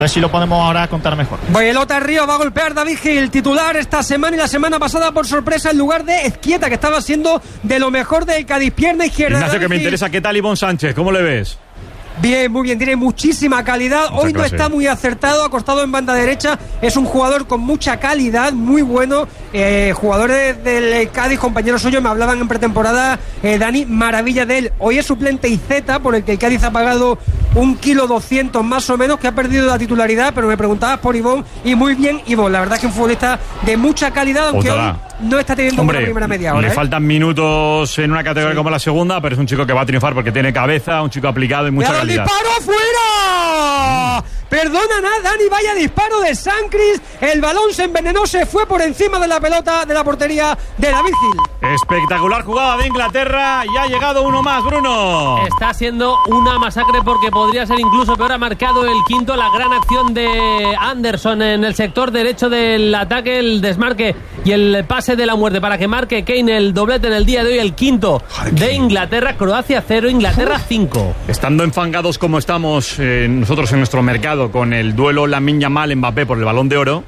A ver si lo podemos ahora contar mejor. Pelota arriba, va a golpear David Gil, titular esta semana y la semana pasada por sorpresa en lugar de Ezquieta, que estaba siendo de lo mejor del Cádiz. Pierna izquierda. Ignacio, que me interesa, ¿qué tal Ivonne Sánchez? ¿Cómo le ves? Bien, muy bien, tiene muchísima calidad. Hoy no está muy acertado, acostado en banda derecha. Es un jugador con mucha calidad, muy bueno. Jugadores del Cádiz, compañeros suyos, me hablaban en pretemporada, Dani, maravilla de él. Hoy es suplente IZ, por el que el Cádiz ha pagado 1,2 kg más o menos, que ha perdido la titularidad, pero me preguntabas por Ivonne, y muy bien Ivonne. La verdad es que es un futbolista de mucha calidad, aunque hoy no está teniendo una primera media hora. Le faltan minutos en una categoría como la segunda, pero es un chico que va a triunfar porque tiene cabeza, un chico aplicado y mucha calidad. ¡Disparo fuera! Perdona nada, Dani, vaya disparo de Sancris. El balón se envenenó, se fue por encima de la pelota de la portería de David Gil. Espectacular jugada de Inglaterra y ha llegado uno más, Bruno. Está siendo una masacre porque podría ser incluso peor. Ha marcado el quinto, la gran acción de Anderson en el sector derecho del ataque, el desmarque y el pase de la muerte para que marque Kane el doblete en el día de hoy, el quinto de Inglaterra. Croacia 0, Inglaterra 5. Estando enfangados como estamos nosotros en nuestro mercado con el duelo Lamine Yamal-Mbappé por el Balón de Oro,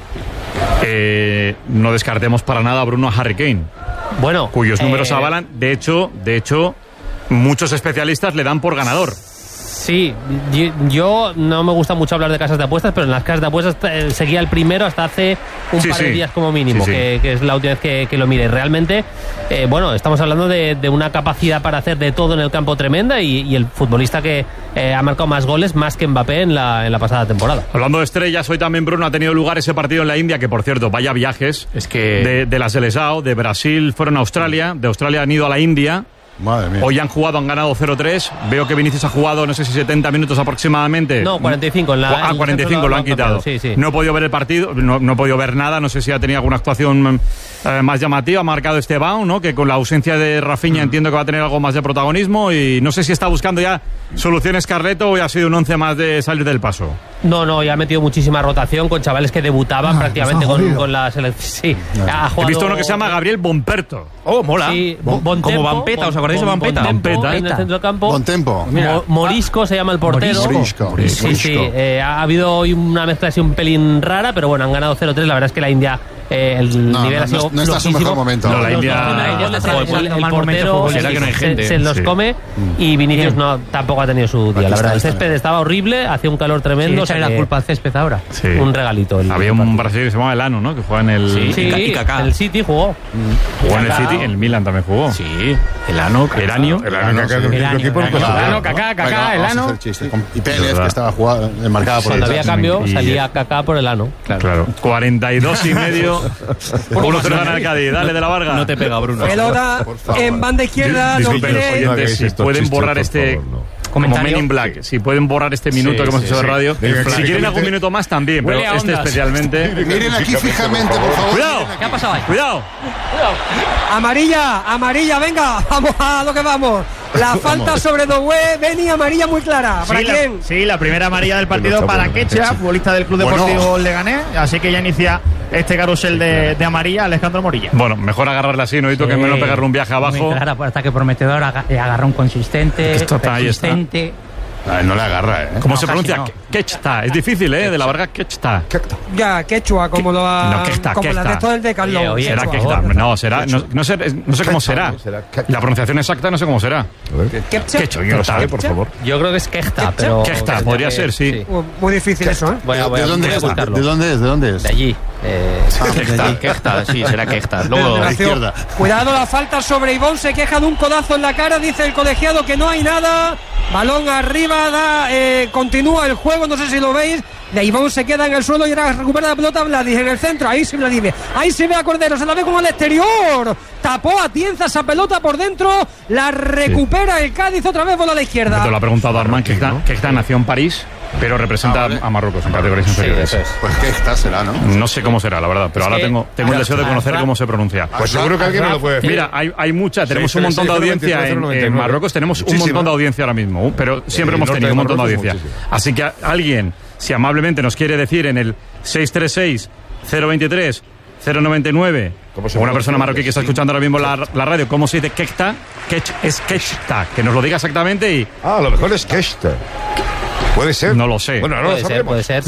no descartemos para nada a Bruno, a Harry Kane, bueno, cuyos números avalan. De hecho, muchos especialistas le dan por ganador. Sí, yo no me gusta mucho hablar de casas de apuestas, pero en las casas de apuestas seguía el primero hasta hace un par de días como mínimo, que es la última vez que lo mire. Realmente, bueno, estamos hablando de una capacidad para hacer de todo en el campo tremenda y el futbolista que ha marcado más goles, más que Mbappé en la pasada temporada. Hablando de estrellas, hoy también, Bruno, ha tenido lugar ese partido en la India, que por cierto, vaya viajes, es que de la Seleção, de Brasil fueron a Australia, de Australia han ido a la India. Madre mía. Hoy han ganado 0-3. Veo que Vinicius ha jugado, no sé si 70 minutos aproximadamente. No, 45 en la. 45 lo han quitado. Sí. No he podido ver el partido, no he podido ver nada. No sé si ha tenido alguna actuación más llamativa. Ha marcado Esteban, ¿no? Que con la ausencia de Rafinha entiendo que va a tener algo más de protagonismo. Y no sé si está buscando ya soluciones Carleto o ha sido un 11 más de salir del paso. No, ya ha metido muchísima rotación con chavales que debutaban prácticamente con la selección. Sí, ha jugado... He visto uno que se llama Gabriel Bonperto. Oh, mola. Sí, como Vampeta, ¿os acordáis de Vampeta? Vampeta en el centro del campo. Buen tempo. Morisco se llama el portero. Morisco. Sí. Ha habido hoy una mezcla así un pelín rara, pero bueno, han ganado 0-3. La verdad es que la India, el nivel ha sido no está en su mejor momento. No, la India... El portero será que no hay gente. Se los come y Vinicius tampoco ha tenido su día. La verdad, el césped estaba horrible, hacía un calor tremendo. ¿Echarle la culpa al césped ahora? Sí. Un regalito. Había un brasileño que se llamaba Elano, ¿no? Que juega en el... Sí, y Kaká. el City jugó. Jugó en el City, en el Milan también jugó. Sí, Elano, Eranio. Kaká, Elano. Y Pérez, que estaba jugando, marcada por Cuando el había cambio, salía Kaká por Elano. Claro. 42,5. 1-0 gana el Cádiz. Dale, de la Varga. No te pega, Bruno. Pelota en banda izquierda. Disculpen los oyentes, si pueden borrar este... Como Men in Black, si pueden borrar este minuto que hemos hecho de radio. Si quieren algún minuto más también, pero este especialmente. Miren aquí fijamente, por favor. Cuidado. ¿Qué ha pasado ahí? Cuidado. Amarilla, venga, vamos a lo que vamos. La falta sobre Doué, Beni, amarilla muy clara. ¿Para quién? Sí, la primera amarilla del partido para Quecha, futbolista del Club Deportivo Leganés. Así que ya inicia este carrusel de amarilla Alejandro Morilla. Bueno, mejor agarrarla así, ¿no? Y tú que menos pegarle un viaje abajo. Muy clara, ataque prometedor, agarrón consistente, persistente. No le agarra, ¿eh? ¿Cómo se pronuncia? Quechta. Es difícil, ¿eh? De la Varga, Quechta. Ya, quechua, como lo ha... No, Quechta. La de todo el Decathlon. Será Quechta. No, será... No sé cómo será. La pronunciación exacta no sé cómo será. Quechua, ¿quién lo sabe, por favor? Yo creo que es Quechta, pero... Quechta, podría ser, sí. Muy difícil eso, ¿eh? ¿De dónde es? De allí. Quechta, sí, será Quechta. Luego a la izquierda. Cuidado, la falta sobre Ivonne, se queja de un codazo en la cara, dice el colegiado que no hay nada. Balón arriba, continúa el juego, no sé si lo veis. De Ivonne se queda en el suelo y ahora recupera la pelota Vladic en el centro. Ahí sí Vladic, ahí se ve a Cordero, se la ve como al exterior. Tapó a Tienza esa pelota por dentro, la recupera el Cádiz, otra vez bola a la izquierda. Te lo ha preguntado Armand, que nació en París, pero representa a Marruecos en categorías inferiores. Pues que esta será, ¿no? No sé cómo será, la verdad, pero ahora tengo el deseo de conocer cómo se pronuncia. Pues seguro que alguien me lo puede decir. Mira, hay mucha, tenemos un montón de audiencia en Marruecos, tenemos un montón de audiencia ahora mismo, pero siempre hemos tenido un montón de audiencia. Así que alguien, si amablemente nos quiere decir en el 636 023 099, o una persona marroquí que está escuchando ahora mismo la radio, ¿cómo se dice Quechta? Es Quechta, que nos lo diga exactamente y... A lo mejor es Quechta. Puede ser. No lo sé. Bueno, no lo sabemos. Puede ser.